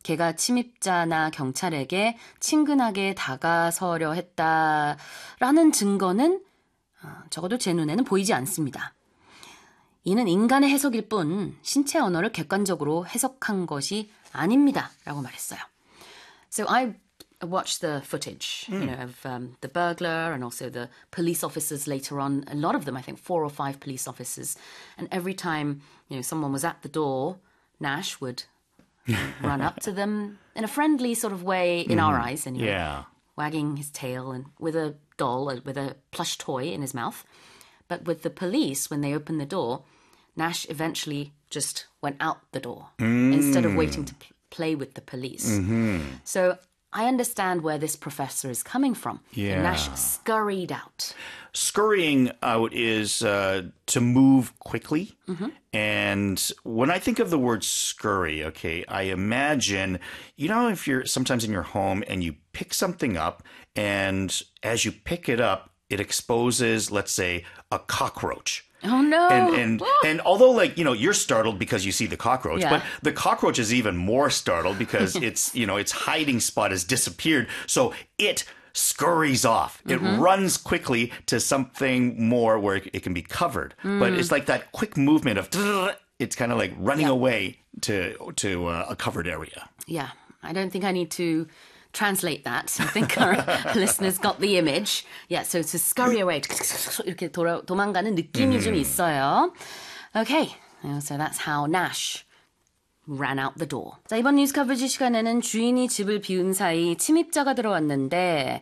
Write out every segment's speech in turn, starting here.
걔가 침입자나 경찰에게 친근하게 다가서려 했다라는 증거는 적어도 제 눈에는 보이지 않습니다. 이는 인간의 해석일 뿐 신체 언어를 객관적으로 해석한 것이 아닙니다. 라고 말했어요. So I watched the footage, of the burglar and also the police officers later on. A lot of them, I think 4 or 5 police officers. And every time, someone was at the door, Nash would run up to them in a friendly sort of way, in our eyes anyway. Yeah. Wagging his tail and with a doll, with a plush toy in his mouth. But with the police, when they opened the door, Nash eventually just went out the door instead of waiting to play with the police. So I understand where this professor is coming from. Yeah. Nash scurried out. Scurrying out is to move quickly. And when I think of the word scurry, okay, I imagine, if you're sometimes in your home and you pick something up, and as you pick it up, it exposes, let's say, a cockroach. Oh, no. And although, you're startled because you see the cockroach, Yeah. but the cockroach is even more startled because its hiding spot has disappeared. So it scurries off. It runs quickly to something more where it can be covered. But it's like that quick movement of, it's kind of like running away to a covered area. Yeah, I don't think I need to translate that. I think our listeners got the image. Yeah, so to scurry away. 이렇게 도망가는 느낌이 좀 있어요. Okay, so that's how Nash ran out the door. 자, 이번 뉴스 커버지 시간에는 주인이 집을 비운 사이 침입자가 들어왔는데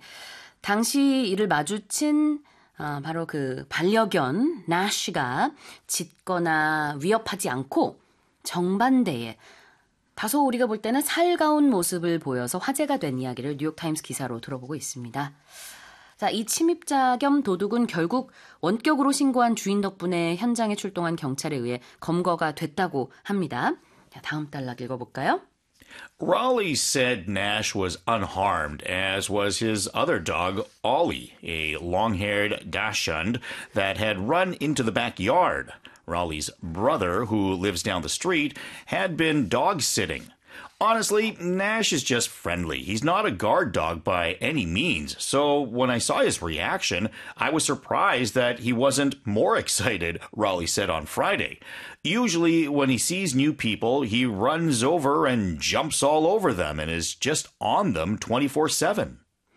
당시 이를 마주친 바로 그 반려견 나시가 짖거나 위협하지 않고 정반대에 다소 우리가 볼 때는 살가운 모습을 보여서 화제가 된 이야기를 뉴욕타임스 기사로 들어보고 있습니다. 자, 이 침입자 겸 도둑은 결국 원격으로 신고한 주인 덕분에 현장에 출동한 경찰에 의해 검거가 됐다고 합니다. 자, 다음 단락 읽어볼까요? Raleigh said Nash was unharmed, as was his other dog, Ollie, a long-haired dachshund that had run into the backyard. Raleigh's brother, who lives down the street, had been dog-sitting. Honestly, Nash is just friendly. He's not a guard dog by any means. So when I saw his reaction, I was surprised that he wasn't more excited, Raleigh said on Friday. Usually, when he sees new people, he runs over and jumps all over them and is just on them 24/7.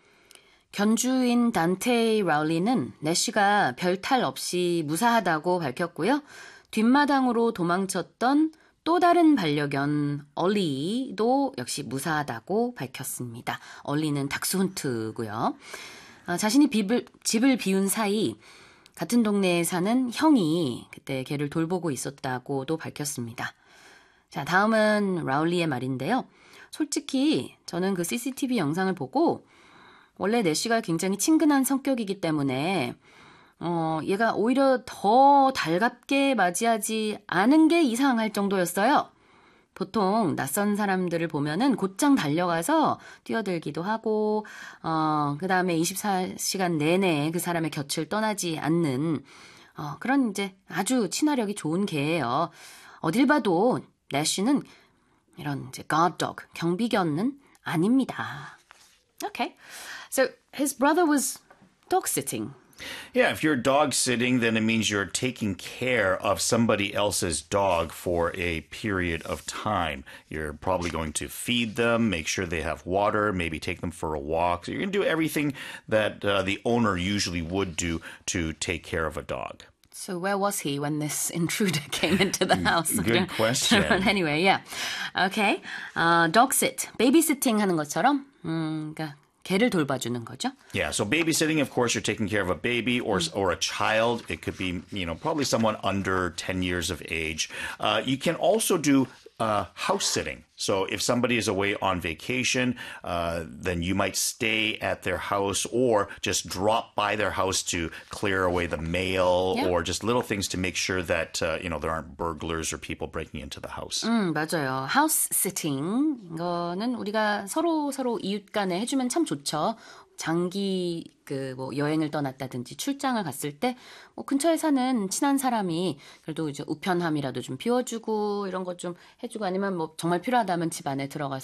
견주인 단테이 라울리는 내시가 별탈 없이 무사하다고 밝혔고요. 뒷마당으로 도망쳤던 또 다른 반려견 얼리도 역시 무사하다고 밝혔습니다. 얼리는 닥스훈트고요. 자신이 집을 비운 사이 같은 동네에 사는 형이 그때 걔를 돌보고 있었다고도 밝혔습니다. 자, 다음은 라울리의 말인데요. 솔직히 저는 그 CCTV 영상을 보고 원래 내시가 굉장히 친근한 성격이기 때문에 얘가 오히려 더 달갑게 맞이하지 않은 게 이상할 정도였어요. 보통 낯선 사람들을 보면은 곧장 달려가서 뛰어들기도 하고 그 다음에 24시간 내내 그 사람의 곁을 떠나지 않는 그런 이제 아주 친화력이 좋은 개예요. 어딜 봐도 내시는 이런 이제 guard dog, 경비견은 아닙니다. Okay. So his brother was dog sitting. Yeah, if you're dog sitting, then it means you're taking care of somebody else's dog for a period of time. You're probably going to feed them, make sure they have water, maybe take them for a walk. So you're going to do everything that the owner usually would do to take care of a dog. So where was he when this intruder came into the house? Good question. Anyway, yeah. Okay. Dog sit. babysitting 하는 것처럼 그러니까 개를 돌봐주는 거죠. Yeah, so babysitting, of course, you're taking care of a baby or a child. It could be, probably someone under 10 years of age. You can also do house sitting. So if somebody is away on vacation, then you might stay at their house or just drop by their house to clear away the mail or just little things to make sure that, there aren't burglars or people breaking into the house. 맞아요. house sitting 이거는 우리가 서로 이웃 간에 해주면 참 좋죠. 장기 여행을 떠났다든지 출장을 갔을 때 근처에 사는 친한 사람이 그래도 이제 우편함이라도 좀 비워주고 이런 것 좀 해주고 아니면 정말 필요하다면 집 안에 들어가서